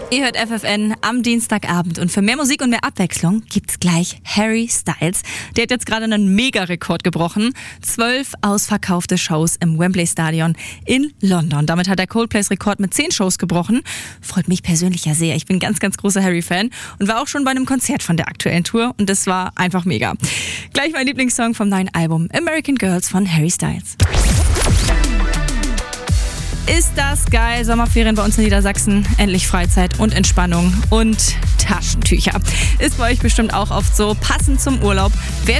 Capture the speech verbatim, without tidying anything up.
Ihr hört F F N am Dienstagabend und für mehr Musik und mehr Abwechslung gibt's gleich Harry Styles. Der hat jetzt gerade einen Mega-Rekord gebrochen. Zwölf ausverkaufte Shows im Wembley Stadion in London. Damit hat er Coldplays Rekord mit zehn Shows gebrochen. Freut mich persönlich ja sehr. Ich bin ganz, ganz großer Harry-Fan und war auch schon bei einem Konzert von der aktuellen Tour und das war einfach mega. Gleich mein Lieblingssong vom neuen Album American Girls von Harry Styles. Ist das geil? Sommerferien bei uns in Niedersachsen. Endlich Freizeit und Entspannung und Taschentücher. Ist bei euch bestimmt auch oft so. Passend zum Urlaub. Wer